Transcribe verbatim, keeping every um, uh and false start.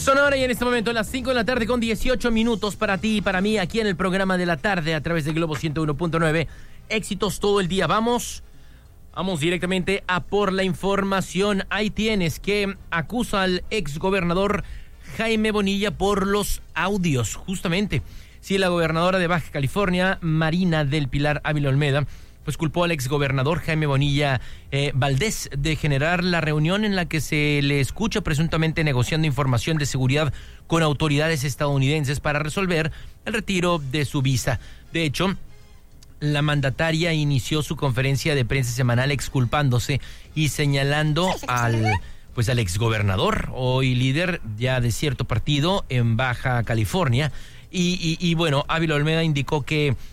Son ahora y en este momento las cinco de la tarde con dieciocho minutos para ti y para mí aquí en el programa de la tarde a través de Globo ciento uno punto nueve. Éxitos todo el día. Vamos, vamos directamente a por la información. Ahí tienes que acusa al exgobernador Jaime Bonilla por los audios, justamente. Sí, la gobernadora de Baja California, Marina del Pilar Ávila Olmeda, pues culpó al exgobernador Jaime Bonilla eh, Valdés de generar la reunión en la que se le escucha presuntamente negociando información de seguridad con autoridades estadounidenses para resolver el retiro de su visa. De hecho, la mandataria inició su conferencia de prensa semanal exculpándose y señalando al, pues al exgobernador, hoy líder ya de cierto partido en Baja California. Y, y, y bueno, Ávila Olmeda indicó que